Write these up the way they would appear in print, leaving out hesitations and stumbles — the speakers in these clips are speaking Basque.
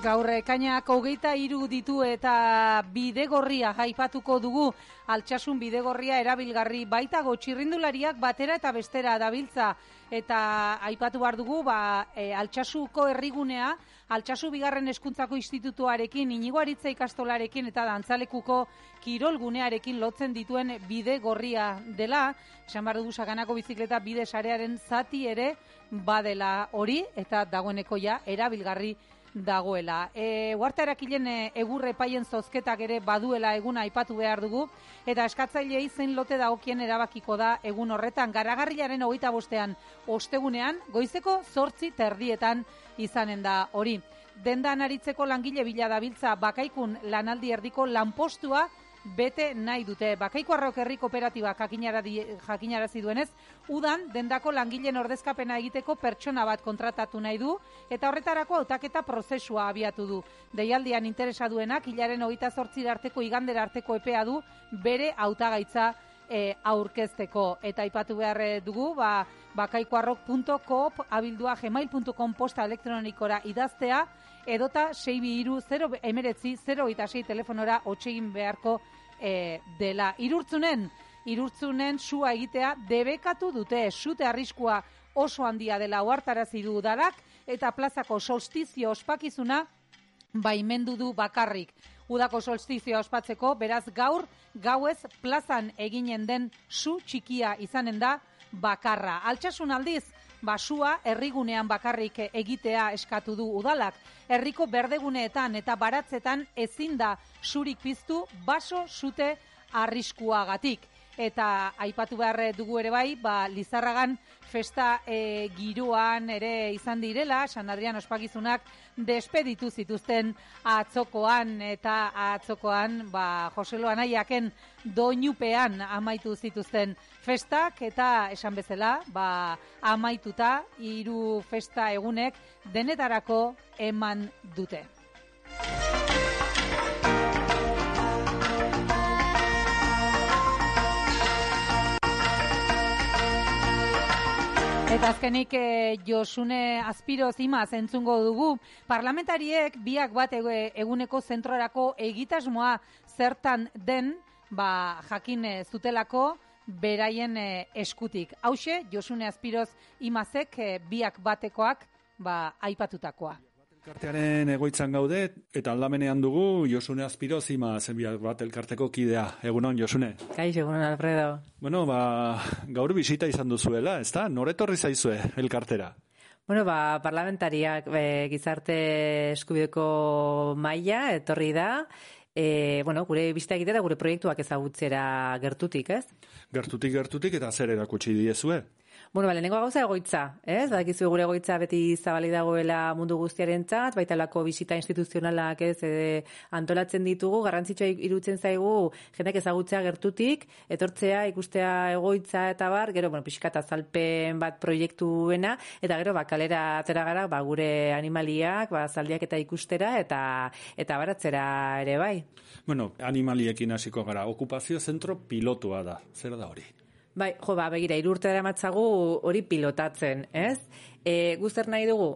Gaur ekainak 23 ditu eta bidegorria aipatuko dugu. Altsasun bidegorria erabilgarri baitago txirrindulariak batera eta bestera dabiltza. Eta aipatu behar dugu, Altsasuko herrigunea, Altsasu bigarren hezkuntzako institutuarekin, Inigo Aritza ikastolarekin eta Dantzalekuko kirolgunearekin lotzen dituen bidegorria dela. Esan behar dugu Sakanako bizikleta bide sarearen zati ere badela hori eta dagoeneko ja erabilgarri dagoela. Uharta erakilen egurre paien zozketak ere baduela eguna aipatu behar dugu, eta eskatzailei zein lote dagokien erabakiko da egun horretan. Garagarrilaren 25ean ostegunean, goizeko 8:30 izanen da hori. Dendan aritzeko langile bila dabiltza Bakaikun lanaldi erdiko lanpostua bete nahi dute. Bakaiko Arrauk Herri Kooperatibak jakinarazi duenez, udan dendako langileen ordezkapena egiteko pertsona bat kontratatu nahi du, eta horretarako hautaketa prozesua abiatu du. Deialdian interesa duenak, hilaren 28 arteko igandera arteko epea du bere hautagaitza aurkezteko. Eta aipatu behar dugu, bakaikoarrok.coop abildua gmail.com posta elektronikora idaztea, edota 622-019-026 telefonora hotxegin beharko dela. Irurtzunen sua egitea debekatu dute. Sute arriskua oso handia dela ohartarazi du udalak, eta plazako solstizio ospakizuna baimendu du bakarrik. Udako solstizioa ospatzeko, beraz gaur gauez plazan eginen den su txikia izanen da bakarra. Altsasun aldiz, basua herrigunean bakarrik egitea eskatu du udalak. Herriko berdeguneetan eta baratzetan ezin da surik piztu baso sute arriskuagatik. Eta aipatu behar dugu ere bai, Lizarragan festa giroan ere izan direla, San Adrian ospakizunak despeditu zituzten atzokoan, eta atzokoan Joselo Anaiaken doinupean amaitu zituzten festak, eta esan bezala, amaituta 3 festa egunek denetarako eman dute. Eta azkenik Josune Azpiroz Imaz entzungo dugu. Parlamentariek biak bat eguneko zentrorako egitasmoa zertan den jakin zutelako beraien eskutik. Hauxe, Josune Azpiroz Imazek biak batekoak aipatutakoa. Elkartearen egoitzan gaude, eta aldamenean dugu Josune Azpiroz Imaz biak bat elkarteko kidea. Egunon, Josune. Kaixo, egunon, Alfredo. Bueno, gaur bisita izan duzuela, ezta? Noretorri zaizue elkartera? Bueno, parlamentariak gizarte eskubideko maila etorri da. Gure bisita egitea da gure proiektuak ezagutzera gertutik, ez? Gertutik eta zer erakutsi diezue? Lehenengo gauza egoitza, ez? Badakizu gure egoitza beti zabali dagoela mundu guztiarentzat, baita lako bisita instituzionalak antolatzen ditugu, garrantzitsua iruditzen zaigu jendeak ezagutzea gertutik, etortzea, ikustea egoitza eta gero, pixkat azalpen bat proiektuena, eta gero, kalera atera gara, gure animaliak, zaldiak eta ikustera, eta baratzera ere bai. Animaliekin hasiko gara, okupazio zentro pilotua da, zer da hori? Begira, 3 urte daramatzagu hori pilotatzen, ez? Zer nahi dugu,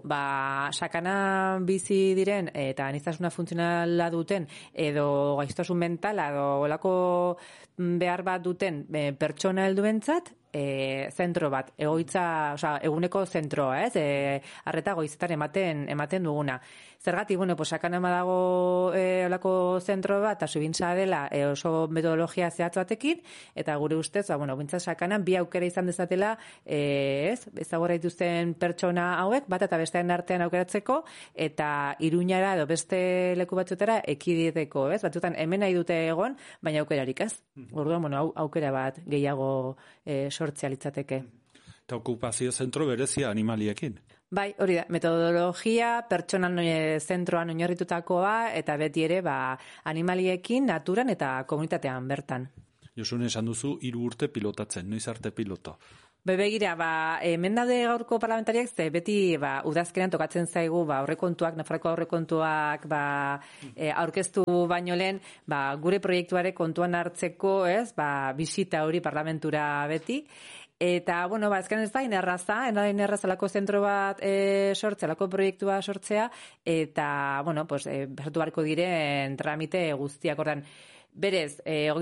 sakana bizi diren eta aniztasuna funtzionala duten edo gaiztasun mentala edo olako behar bat duten pertsona helduentzat zentro bat, egoitza, eguneko zentroa, ez? Arreta goizetan ematen duguna. Zergatik, sakana dago olako zentro bat, eta subintza dela oso metodologia zehatz batekin, eta gure ustez, bintzat sakanan bi aukera izan dezatela, ezagorra dituzten pertsona hauek, bat eta bestean artean aukeratzeko, eta Iruñara edo beste leku batzutara ekiditeko, ez? Batzutan hemen nahi dute egon, baina aukerarik, ez? Orduan, aukera bat gehiago sortzea litzateke. Eta okupazio zentro berezia animaliekin. Hori da, metodologia, pertsonan zentroan oinarritutakoa, eta beti ere animaliekin, naturan eta komunitatean bertan. Josune, esan duzu 3 urte pilotatzen, noiz arte piloto? Begira, hemen daude gaurko parlamentariak, beti udazkenean tokatzen zaigu aurrekontuak, Nafarroako aurrekontuak aurkeztu baino lehen, gure proiektuare kontuan hartzeko, ez, bisita hori parlamentura beti, Eta, bueno, azken ez da, inerrazalako zentro bat sortzea, lako proiektua sortzea, eta, bueno, pasatu barko diren tramite guztiak, ordan. Berez,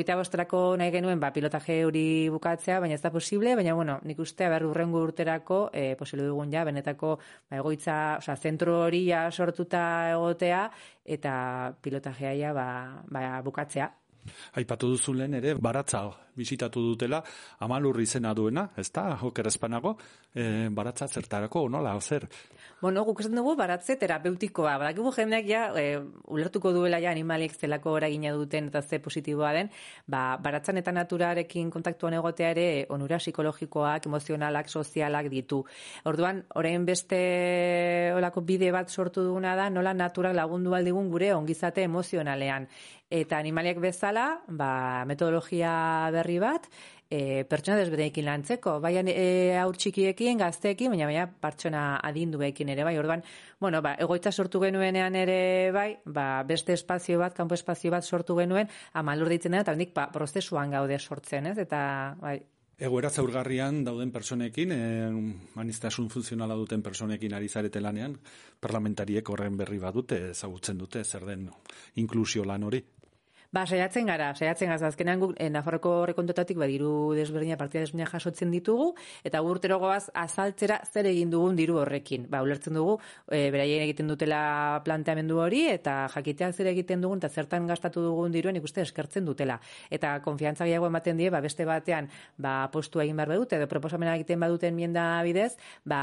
25 nahi genuen pilotaje hori bukatzea, baina ez da posible, baina, bueno, nik uste, urrengo urterako, posible dugun benetako egoitza, zentro hori sortuta egotea, eta pilotajea bukatzea. Aipatu duzu lehen ere, Baratza bisitatu dutela, Amalur izena duena, ez da, oker espanago, Baratza zertarako, nola, zer? Bueno, guk esan dugu baratze terapeutikoa. Badakigu jendeak ulertuko duela animaliek zelako eragina duten eta ze positiboa den, baratzan eta naturarekin kontaktuan egotea ere onura psikologikoak, emozionalak, sozialak ditu. Orduan, orain beste olako bide bat sortu duguna da, nola naturak lagundu aldigun gure ongizate emozionalean. Eta animaliak bezala, metodologia berri bat, pertsona desberdinekin lantzeko, bai haur txikiekin, gazteekin, baina pertsona adinduekin ere, bai, orduan, bueno, egoitza sortu genuenean ere, bai, beste espazio bat, kanpo espazio bat sortu genuen, Amalur deitzen da, eta hendik prozesuan gaude sortzen, ez, eta, bai. Egoera zaurgarrian dauden personekin, aniztasun funtzionala duten personekin ari zarete lanean, parlamentariek horren berri badute, ezagutzen dute, zer den inklusio lan hori? Saiatzen gara, azkenean guk Nafarroko aurrekontuetatik diru desberdina, partida desberdina jasotzen ditugu, eta urtero goaz azaltzera zer egin dugun diru horrekin. Ulertzen dugu, beraien egiten dutela planteamendu hori, eta jakitea zer egiten dugun, eta zertan gastatu dugun diruen ikuste eskertzen dutela. Eta konfiantza gehiago ematen die, beste batean, postua egin behar badute, edo proposamena egiten baduten mienda bidez,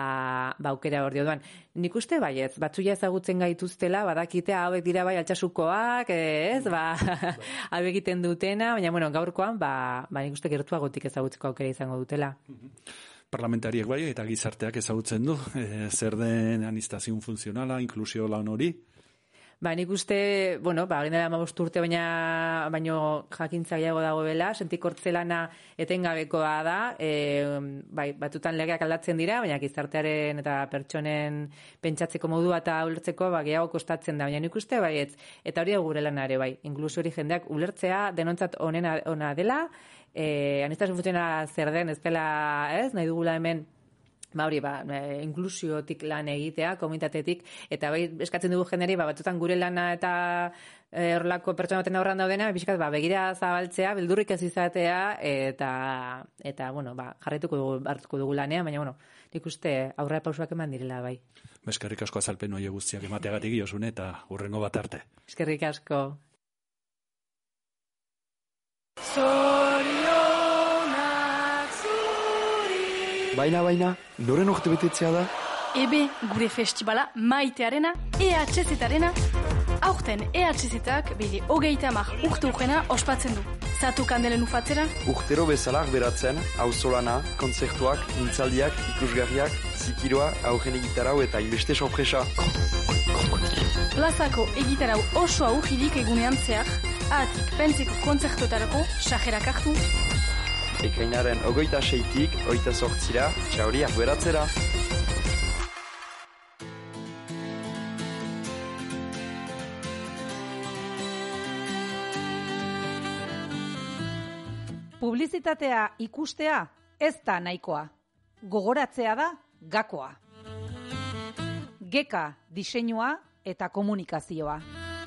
aukera hor dioduan. Nik uste baietz, batzuia ezagutzen gaituztela, badakitea hauek dira altxasukoak, ez, hau egiten dutena, baina, bueno, gaurkoan, nik uste gertuagotik ezagutzeko aukera izango dutela. Parlamentariek bai, eta gizarteak ezagutzen du, zer den aniztasun funtzionala, inklusio lan hori? Nik uste, bueno, hori dela 15 urte baino jakintza gehiago dago bela, sentikortzelana etengabekoa da, batutan legeak aldatzen dira, baina gizartearen eta pertsonen pentsatzeko modua eta ulertzeko gehiago kostatzen da, baina nik uste baietz, eta hori gure lana ere bai, inklusio hori jendeak ulertzea denontzat ona dela, aniztasun funtzionala zer den, ez dela, ez, nahi dugula hemen, inklusiotik lan egitea, komunitatetik, eta eskatzen dugu jenderi, batutan gure lana eta horrelako pertsona baten aurran daudena, bizkat, begira zabaltzea, beldurrik ez izatea, eta bueno, hartuko dugu lanean, baina, bueno, nik uste aurrera pausuak eman direla, bai. Eskerrik asko azalpen hori guztiak emateagatik Josune, eta hurrengo bat arte. Eskerrik asko. Baina, noren urte betetzea da? Ebe, gure festibala maitearena, EHZ-arena, aurten EHZ-ak bere 30 urte urrena ospatzen du. Zatu kandelen ufatzera? Urtero bezalak beratzen, auzolana, kontzertuak, mintzaldiak, ikusgarriak, zikiroa, aurren egitarau eta inbeste sorpresa. Plazako egitarau oso aurririk egunean zehar, ahatik pentseko kontzertuetarako sajerak hartu. Ekainaren 26-tik 28-ra, txauriak beratzera. Publizitatea ikustea ez da nahikoa. Gogoratzea da gakoa. Geka diseinua eta komunikazioa.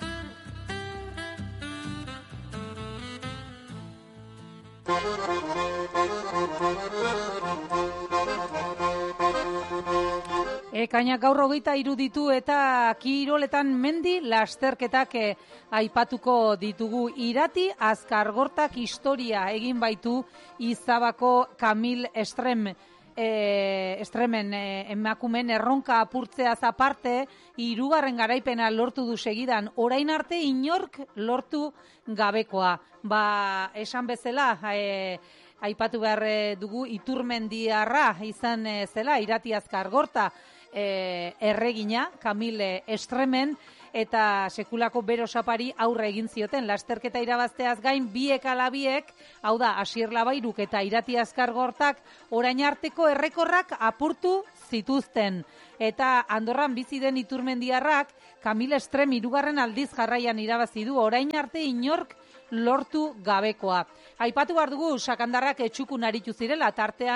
Ekainak gaur 23 ditu eta kiroletan mendi lasterketak aipatuko ditugu. Irati Azkargortak historia egin baitu Izabako Kamil Estremen emakumen erronka apurtzeaz aparte, 3. garaipena lortu du segidan, orain arte inork lortu gabekoa. Esan bezala, aipatu behar dugu Iturmendiarra izan zela, Irati Azkargorta erregina, Kamil Estremen, eta sekulako bero sapari aurre egin zioten. Lasterketa irabazteaz gain, biek alabiek, hau da, Asier Labairuk eta Irati Azkargortak, orain arteko errekorrak apurtu zituzten. Eta Andorran bizi den Iturmendiarrak, Kamil Estrem 3. aldiz jarraian irabazi du, orain arte inork lortu gabekoa. Aipatu behar dugu, sakandarrak etxukun aritu zirela, tartean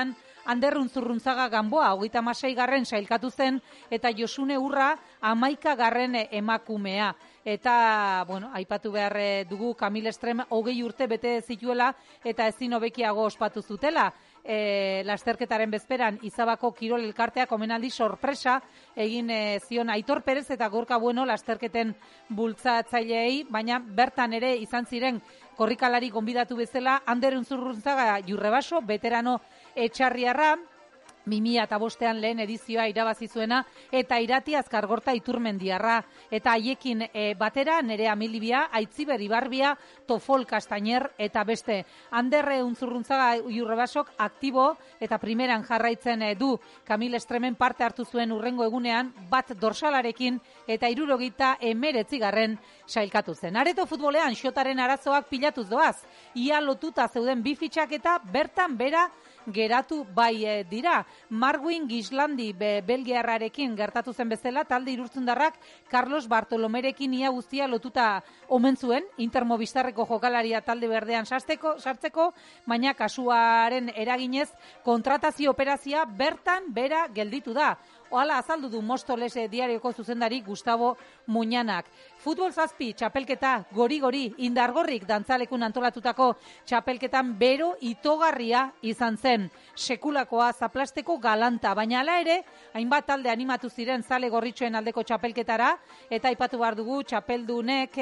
Ander Unzurruntzaga Ganboa 36. sailkatu zen, eta Josune Urra 11. emakumea. Eta, bueno, aipatu behar dugu Kamil Estrem 20 urte bete zituela eta ezin hobekiago ospatu zutela. Lasterketaren bezperan Izabako Kirol Elkarteak omenaldi sorpresa egin zion Aitor Perez eta Gorka Bueno lasterketen bultzatzaileei, baina bertan ere izan ziren korrikalari gonbidatu bezala Ander Unzurruntzaga Jurrebaso, veterano etxarriarra, 2005an lehen edizioa irabazi zuena, eta Irati Azkargorta Iturmendiarra, eta haiekin batera Nerea Milibia, Aitziber Ibarbia, Tofol Kastainer eta beste. Ander Unzurruntzaga Jurrebasok aktibo eta primeran jarraitzen du. Kamil Estremen parte hartu zuen urrengo egunean bat dorsalarekin eta 79. sailkatu zen. Areto futbolean Xotaren arazoak pilatuz doaz. Ia lotuta zeuden bi fitxaketa bertan bera geratu bai dira. Marwin Gislandi belgiarrarekin gertatu zen bezala, talde irurtzundarrak Carlos Bartolomerekin ia guztia lotuta omen zuen, Intermobistarreko jokalaria talde berdean sartzeko, baina kasuaren eraginez kontratazio operazioa bertan bera gelditu da. Ohala azaldu du Mostoles diarioko zuzendari Gustavo Muñanak. Futbol 7 txapelketa gori-gori Indargorrik dantzalekun antolatutako txapelketan bero itogarria izan zen. Sekulakoa zaplasteko galanta, baina hala ere, hainbat talde animatu ziren zale gorritxoen aldeko txapelketara, eta aipatu behar dugu txapeldunek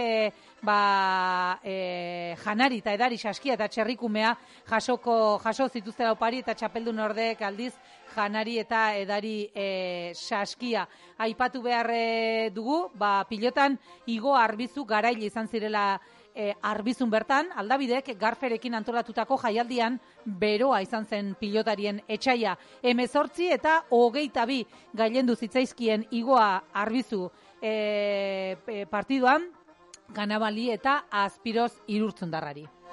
janari eta edari saskia eta txerrikumea jaso zituztela opari, eta txapeldun ordeek aldiz janari eta edari saskia. Aipatu behar dugu, pilotan Igo Arbizu garaile izan zirela Arbizun bertan, Aldabidek Garferekin antolatutako jaialdian beroa izan zen pilotarien etxaia. 18 eta 22 gailendu zitzaizkien Igoa Arbizu partiduan, Ganabali eta Azpiroz Irurtzundarrari.